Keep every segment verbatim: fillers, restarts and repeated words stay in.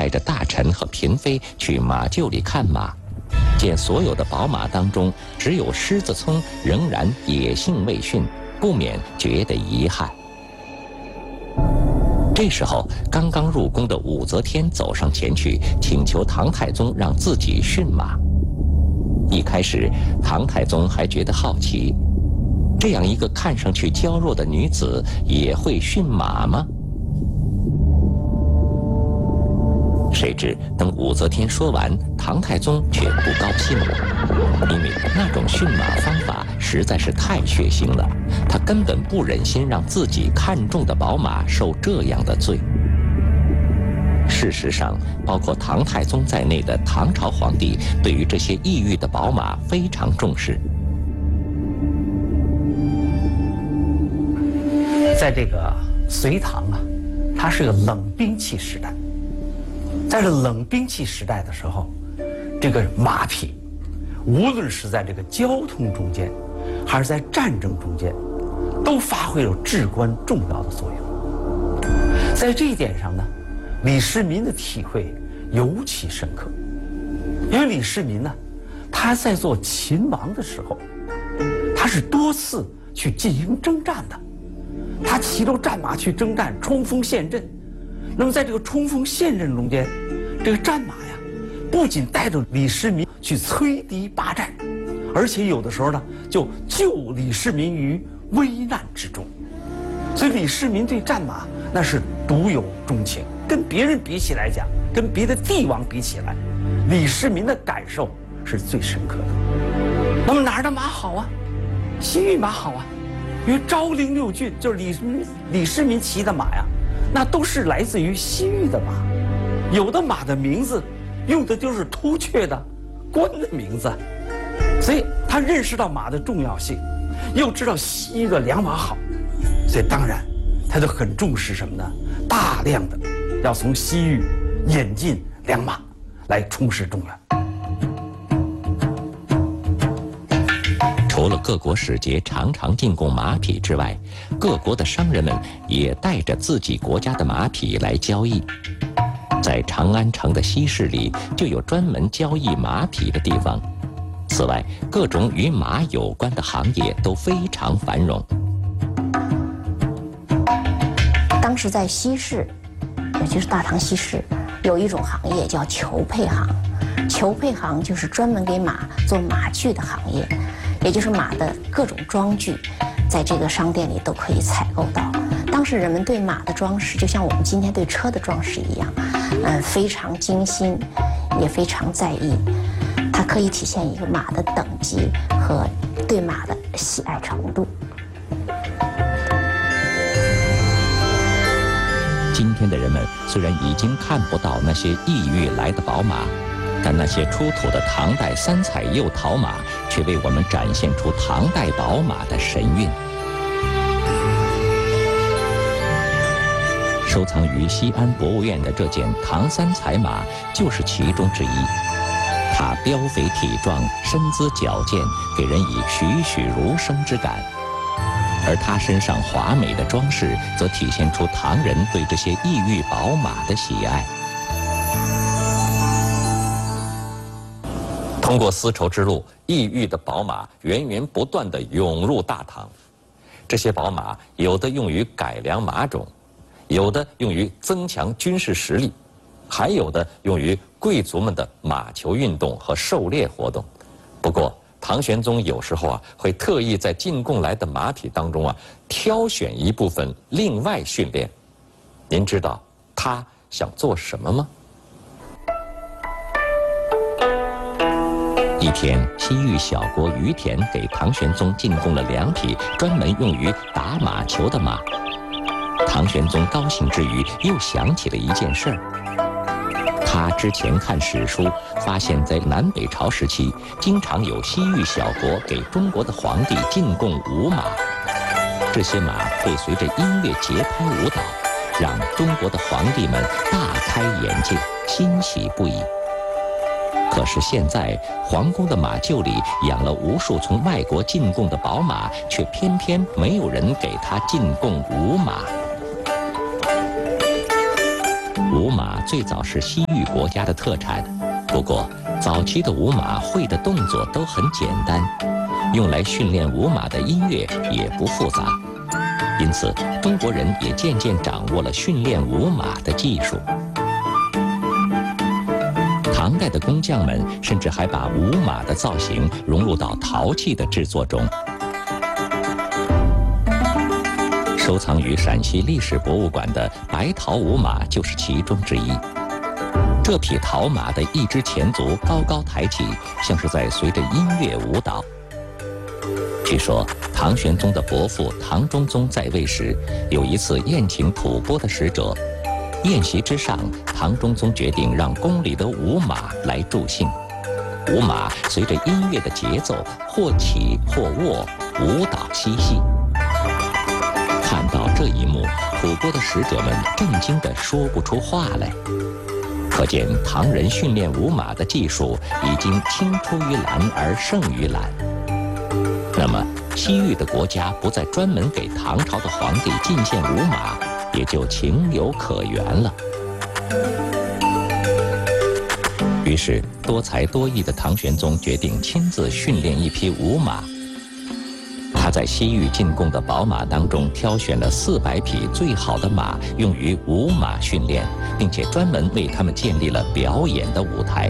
带着大臣和嫔妃去马厩里看马，见所有的宝马当中，只有狮子聪仍然野性未驯，不免觉得遗憾。这时候，刚刚入宫的武则天走上前去，请求唐太宗让自己驯马。一开始，唐太宗还觉得好奇，这样一个看上去娇弱的女子也会驯马吗？谁知等武则天说完，唐太宗却不高兴了，因为那种驯马方法实在是太血腥了，他根本不忍心让自己看中的宝马受这样的罪。事实上，包括唐太宗在内的唐朝皇帝对于这些异域的宝马非常重视。 在这个隋唐啊，它是个冷兵器时代。在这冷兵器时代的时候，这个马匹，无论是在这个交通中间，还是在战争中间，都发挥了至关重要的作用。在这一点上呢，李世民的体会尤其深刻，因为李世民呢，他在做秦王的时候，他是多次去进行征战的，他骑着战马去征战，冲锋陷阵。那么在这个冲锋陷阵中间，这个战马呀，不仅带着李世民去摧敌霸占，而且有的时候呢，就救李世民于危难之中。所以李世民对战马那是独有钟情，跟别人比起来讲，跟别的帝王比起来，李世民的感受是最深刻的。那么哪儿的马好啊？西域马好啊，因为昭陵六骏就是李李世民骑的马呀，那都是来自于西域的马。有的马的名字用的就是突厥的官的名字，所以他认识到马的重要性，又知道西域的良马好，所以当然他就很重视什么呢？大量的要从西域引进良马来充实中原。 除了各国使节常常进贡马匹之外，各国的商人们也带着自己国家的马匹来交易。在长安城的西市里，就有专门交易马匹的地方。此外，各种与马有关的行业都非常繁荣。 当时在西市，尤其是大唐西市，有一种行业叫裘配行。裘配行就是专门给马做马具的行业，也就是马的各种装具，在这个商店里都可以采购到。当时人们对马的装饰，就像我们今天对车的装饰一样，嗯，非常精心，也非常在意。它可以体现一个马的等级和对马的喜爱程度。 今天的人们虽然已经看不到那些异域来的宝马，但那些出土的唐代三彩釉陶马却为我们展现出唐代宝马的神韵。收藏于西安博物院的这件唐三彩马就是其中之一。它膘肥体壮，身姿矫健，给人以栩栩如生之感。而它身上华美的装饰，则体现出唐人对这些异域宝马的喜爱。通过丝绸之路，异域的宝马源源不断地涌入大唐。这些宝马有的用于改良马种，有的用于增强军事实力，还有的用于贵族们的马球运动和狩猎活动。不过唐玄宗有时候啊，会特意在进贡来的马匹当中啊，挑选一部分另外训练。您知道他想做什么吗？一天，西域小国于田给唐玄宗进贡了两匹专门用于打马球的马。唐玄宗高兴之余，又想起了一件事儿。他之前看史书，发现在南北朝时期，经常有西域小国给中国的皇帝进贡舞马。这些马会随着音乐节拍舞蹈，让中国的皇帝们大开眼界，欣喜不已。可是现在，皇宫的马厩里养了无数从外国进贡的宝马，却偏偏没有人给他进贡舞马。 舞马最早是西域国家的特产，不过早期的舞马会的动作都很简单，用来训练舞马的音乐也不复杂，因此中国人也渐渐掌握了训练舞马的技术。唐代的工匠们甚至还把舞马的造型融入到陶器的制作中。收藏于陕西历史博物馆的白陶舞马就是其中之一。这匹陶马的一只前足高高抬起，像是在随着音乐舞蹈。据说唐玄宗的伯父唐中宗在位时，有一次宴请吐蕃的使者，宴席之上，唐中宗决定让宫里的舞马来助兴。舞马随着音乐的节奏，或起或卧，舞蹈嬉戏。看到这一幕，吐蕃的使者们震惊地说不出话来。可见唐人训练舞马的技术已经青出于蓝而胜于蓝。那么，西域的国家不再专门给唐朝的皇帝进献舞马，也就情有可原了。于是，多才多艺的唐玄宗决定亲自训练一匹舞马。他在西域进贡的宝马当中挑选了四百匹最好的马，用于舞马训练，并且专门为他们建立了表演的舞台。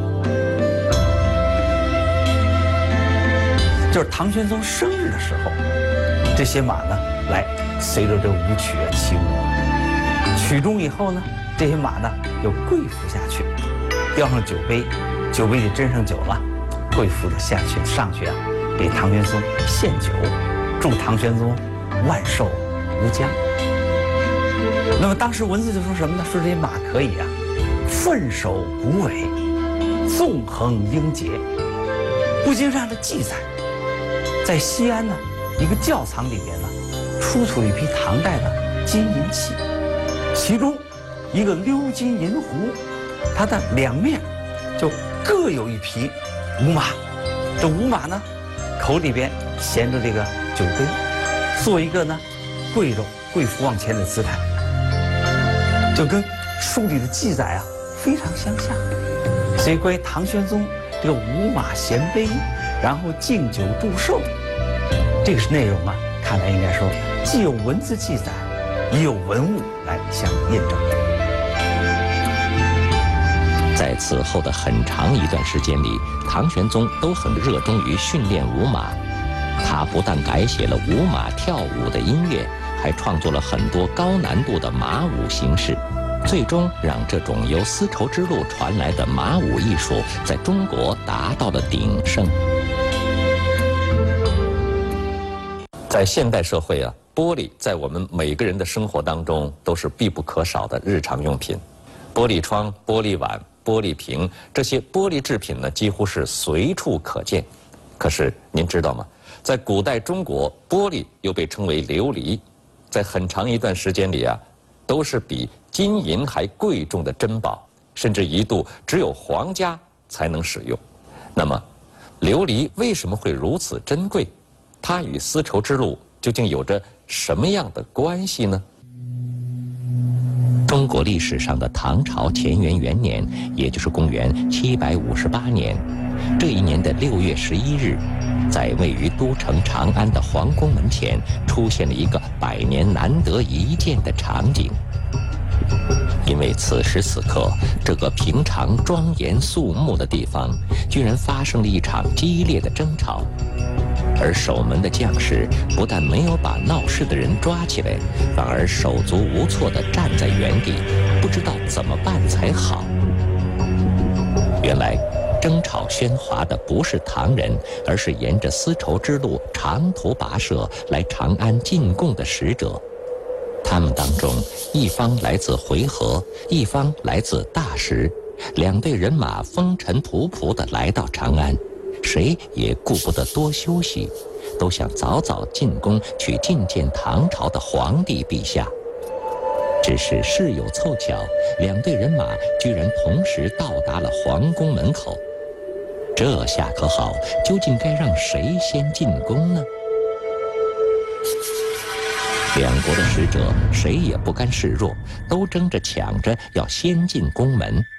就是唐玄宗生日的时候，这些马呢，来随着这舞曲啊起舞。曲终以后呢，这些马呢又跪伏下去，吊上酒杯，酒杯里斟上酒了，跪伏着下去上去啊。给唐玄宗献酒，祝唐玄宗万寿无疆。那么当时文字就说什么呢？说这些马可以啊，奋首鼓尾，纵横英杰。不经上的记载，在西安呢一个窖藏里边呢，出土了一批唐代的金银器，其中一个鎏金银壶，它的两面就各有一匹舞马。这舞马呢，口里边衔着这个酒杯，做一个呢跪着跪伏往前的姿态，就跟书里的记载啊非常相像。所以关于唐玄宗这个舞马衔杯，然后敬酒祝寿，这个是内容啊，看来应该说既有文字记载，也有文物来相印证。 在此后的很长一段时间里，唐玄宗都很热衷于训练舞马。他不但改写了舞马跳舞的音乐，还创作了很多高难度的马舞形式，最终让这种由丝绸之路传来的马舞艺术在中国达到了鼎盛。在现代社会啊，玻璃在我们每个人的生活当中都是必不可少的日常用品。玻璃窗、玻璃碗、玻璃瓶，这些玻璃制品呢，几乎是随处可见。可是您知道吗？在古代中国，玻璃又被称为琉璃，在很长一段时间里啊，都是比金银还贵重的珍宝，甚至一度只有皇家才能使用。那么，琉璃为什么会如此珍贵？它与丝绸之路究竟有着什么样的关系呢？中国历史上的唐朝乾元元年，也就是公元七百五十八年，这一年的六月十一日，在位于都城长安的皇宫门前，出现了一个百年难得一见的场景。因为此时此刻，这个平常庄严肃穆的地方，居然发生了一场激烈的争吵。而守门的将士不但没有把闹事的人抓起来，反而手足无措地站在原地，不知道怎么办才好。原来，争吵喧哗的不是唐人，而是沿着丝绸之路长途跋涉来长安进贡的使者。他们当中，一方来自回纥，一方来自大石，两队人马风尘仆仆地来到长安。谁也顾不得多休息，都想早早进宫去觐见唐朝的皇帝陛下。只是事有凑巧，两队人马居然同时到达了皇宫门口。这下可好，究竟该让谁先进宫呢？ 两国的使者谁也不甘示弱，都争着抢着要先进宫门。